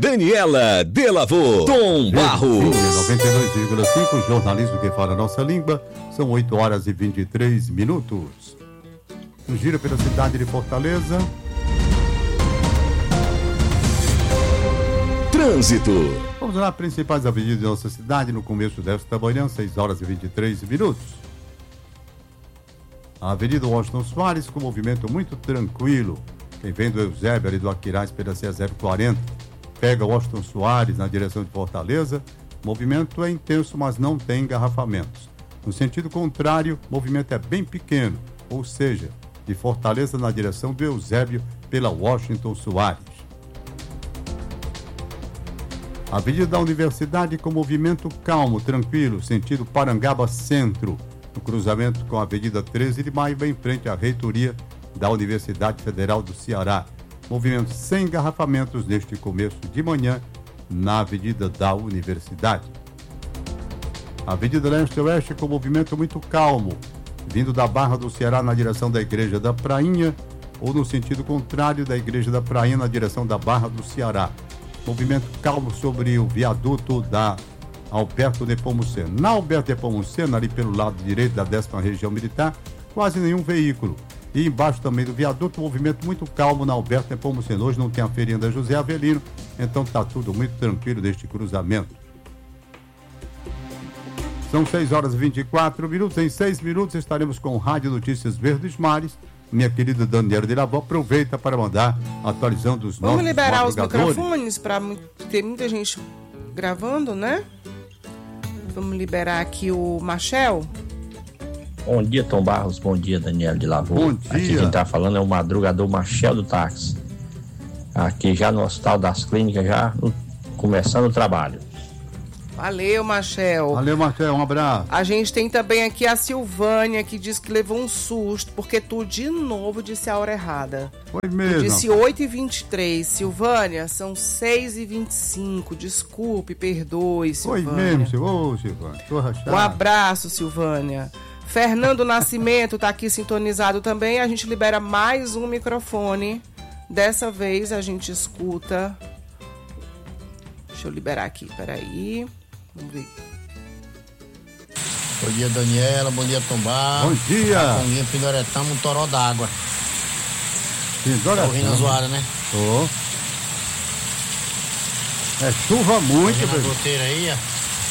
Daniela Delavô, Tom Barros. 92,5, jornalismo que fala a nossa língua. São 8 horas e 23 minutos. Um giro pela cidade de Fortaleza. Trânsito. Vamos lá, principais avenidas de nossa cidade no começo desta manhã, 6 horas e 23 minutos. A Avenida Washington Soares com movimento muito tranquilo. Quem vem do Eusébio ali do Aquiraz pela C040 pega Washington Soares na direção de Fortaleza. O movimento é intenso, mas não tem engarrafamentos. No sentido contrário, o movimento é bem pequeno, ou seja, de Fortaleza na direção do Eusébio pela Washington Soares. A Avenida da Universidade com movimento calmo, tranquilo, sentido Parangaba Centro, no cruzamento com a Avenida 13 de Maio, bem em frente à reitoria da Universidade Federal do Ceará. Movimento sem engarrafamentos neste começo de manhã na Avenida da Universidade. A Avenida Leste-Oeste com movimento muito calmo, vindo da Barra do Ceará na direção da Igreja da Prainha ou no sentido contrário da Igreja da Prainha na direção da Barra do Ceará. Movimento calmo sobre o viaduto da Alberto Nepomuceno. Na Alberto Nepomuceno, ali pelo lado direito da 10ª Região Militar, quase nenhum veículo. E embaixo também do viaduto, movimento muito calmo na Alberto Nepomuceno. Hoje não tem a feirinha da José Avelino, então está tudo muito tranquilo neste cruzamento. São 6 horas e 24 minutos. Em 6 minutos estaremos com o Rádio Notícias Verdes Mares. Minha querida Daniela Delavô, aproveita para mandar atualização dos nossos Vamos liberar os madrugadores. microfones para ter muita gente gravando, né? Vamos liberar aqui o Machel. Bom dia, Tom Barros. Bom dia, Daniela Delavô. Bom dia. Aqui quem está falando é o madrugador Machel do táxi. Aqui já no Hospital das Clínicas, já começando o trabalho. Valeu, Machel. Valeu, Marcelo, um abraço. A gente tem também aqui a Silvânia, que diz que levou um susto, porque tu de novo disse a hora errada. Foi Tu mesmo. disse 8h23. Silvânia, são 6h25. Desculpe, perdoe, Foi Silvânia. mesmo, Silvânia. Ô, Silvânia, tô rachado. Um abraço, Silvânia. Fernando Nascimento tá aqui sintonizado também. A gente libera mais um microfone. Dessa vez a gente escuta. Deixa eu liberar aqui, peraí. Vamos ver. Bom dia, Daniela. Bom dia, Tom Barros. Bom dia. Conguinha, Pindoretama, um toró d'água. Pindoretama. Tá ouvindo a zoada, né? Tô. É chuva muito, Tá vendo a velho. goteira aí, ó.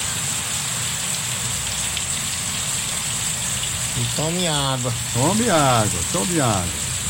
E tome água. Tome água, tome água.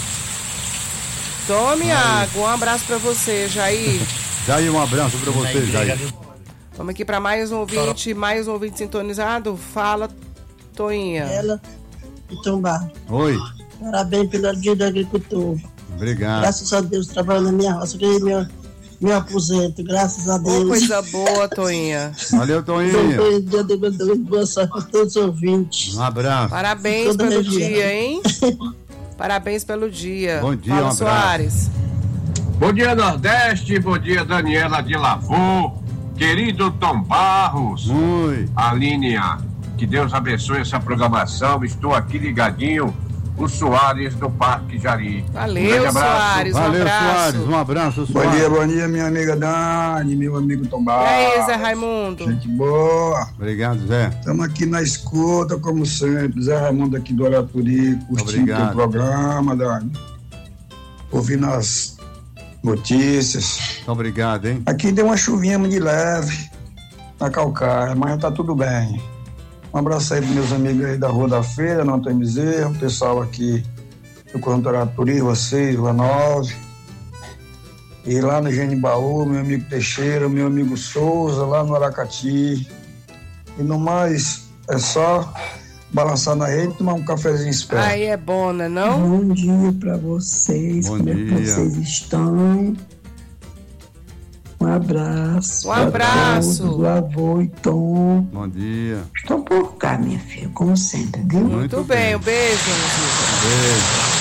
Tome água. Um abraço pra você, Jair. Jair, um abraço pra Na você, igreja Jair. ali. Vamos aqui pra mais um ouvinte sintonizado. Fala, Toinha. Ela e Tom Barros. Oi, Parabéns pelo dia do agricultor. obrigado. Graças a Deus, trabalhando na minha roça, ganhei meu aposento, graças a Ô, Deus. coisa boa, Toinha. Valeu, Toinha. Dia do agricultor, boa sorte para todos os ouvintes. Um abraço. Parabéns Toda pelo região. dia, hein? Parabéns pelo dia. Bom dia, Fala, um abraço. Soares. Bom dia, Nordeste. Bom dia, Daniela Delavô. Querido Tom Barros. Oi. Aline, que Deus abençoe essa programação. Estou aqui ligadinho. O Soares do Parque Jari. Valeu, Grande abraço. Soares. Um Valeu, abraço. Soares. Um abraço, Soares. Bom dia, minha amiga Dani, meu amigo Tom E Barros. aí, Zé Raimundo? Gente boa. Obrigado, Zé. Estamos aqui na escuta, como sempre. Zé Raimundo aqui do Arapuri, curtindo Obrigado. o programa, Dani. Ouvindo as notícias. Muito obrigado, hein? Aqui deu uma chuvinha de leve na Calcaia, mas já tá tudo bem. Um abraço aí pros meus amigos aí da Rua da Feira, no Antônio Bezerra, o pessoal aqui do Conjunto Arapuri, vocês, Rua 9. E lá no Genibaú, meu amigo Teixeira, meu amigo Souza, lá no Aracati. E no mais, é só balançar na rede e tomar um cafezinho esperto. Aí é bom, né não? Bom dia para vocês, Bom como é que dia. vocês estão? Um abraço. Um abraço. Do avô e Tom. Bom dia. Estou por cá, minha filha, como sempre, viu? Muito bem, um beijo, Zilda. Beijo.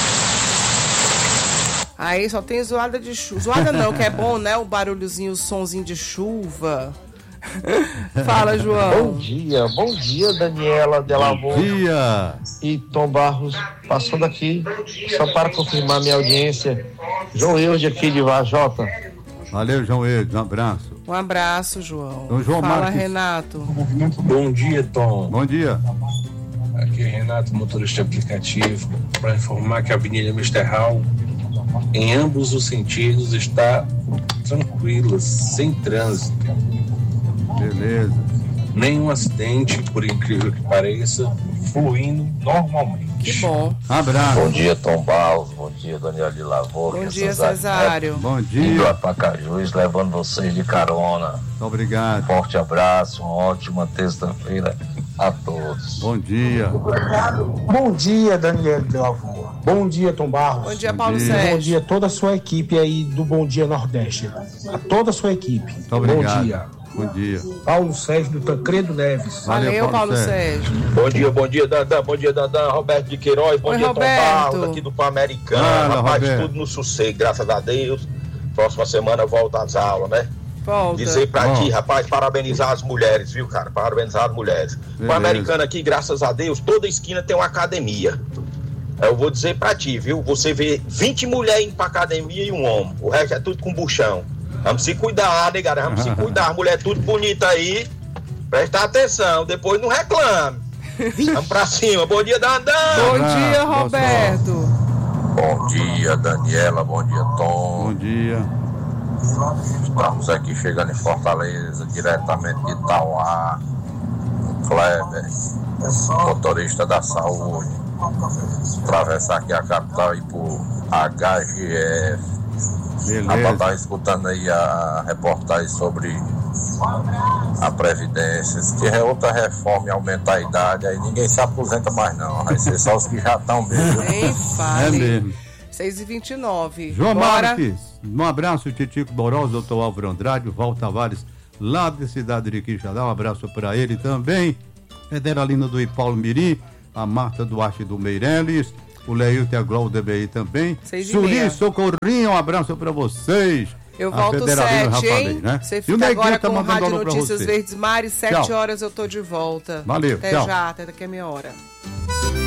Aí só tem zoada de chuva. Zoada não, que é bom, né? O barulhozinho, o sonzinho de chuva. Fala, João. Bom dia, Daniela Delavô Bom dia. e Tom Barros, passando aqui só para confirmar minha audiência. João Eude aqui de Vajota. Valeu, João Eudes, um abraço. Um abraço, João. Então, João Fala, Marques. Renato. Bom dia, Tom. Bom dia. Aqui é Renato, motorista aplicativo, para informar que a Avenida Misterral, em ambos os sentidos, está tranquila, sem trânsito. Beleza. Nenhum acidente, por incrível que pareça, fluindo normalmente. Que bom. Abraço. Bom dia, Tom Barros. Bom dia, Daniel de Lavoura. Bom dia, Cesário. Bom Indo dia. a Pacajus, levando vocês de carona. Muito obrigado. Forte abraço, uma ótima terça-feira a todos. Bom dia. Bom dia, Daniel de Lavoura. Bom dia, Tom Barros. Bom dia, Paulo dia. Sérgio. Bom dia a toda a sua equipe aí do Bom Dia Nordeste. A toda a sua equipe. Muito obrigado. Bom dia. Bom dia. Paulo Sérgio do Tancredo Neves. Valeu, Paulo Sérgio. Bom dia, Dandan. Bom dia, Dandan. Roberto de Queiroz. Bom Oi, dia, Roberto. Tom Barros, aqui do Pan-Americano. Fala, Rapaz, Roberto. tudo no sossego, graças a Deus. Próxima semana volta às aulas, né? Volta. Dizer pra Bom. ti, rapaz, parabenizar as mulheres, viu, cara? Parabenizar as mulheres. O Pan-Americano aqui, graças a Deus, toda esquina tem uma academia. Eu vou dizer pra ti, viu? Você vê 20 mulheres indo pra academia e um homem. O resto é tudo com buchão. Vamos se cuidar, né, cara? Vamos se cuidar. As mulheres tudo bonita aí. Presta atenção, depois não reclame. Vamos pra cima. Bom dia, Dandan. Bom dia, Roberto. Bom dia, Daniela. Bom dia, Tom. Bom dia. Estamos aqui chegando em Fortaleza, diretamente de Itauá. Kleber, motorista da saúde. Atravessar aqui a capital e por HGF. Rapaz, tá escutando aí a reportagem sobre a Previdência. Se tiver outra reforma e aumentar a idade, aí ninguém se aposenta mais não. Vai ser só os que já estão mesmo. Nem fale. É mesmo. 6h29. João Bora. Marques, um abraço, Titico Borosa, doutor Álvaro Andrade, Val Tavares, lá da cidade de Quixadá, um abraço para ele também. Federalina do Ipaulo Mirim, a Marta Duarte do Meireles, o Leilton e a Glória DBI também. 6h30. Suri Socorrinho, um abraço para vocês. Eu A volto Federalina, eu já 7, falei, hein? né? Você E o fica Neguinho agora tá com o mandando Rádio alô pra Notícias você. Verdes Mares, 7 Tchau. horas eu tô de volta. Valeu, Até tchau. já, até daqui a meia hora.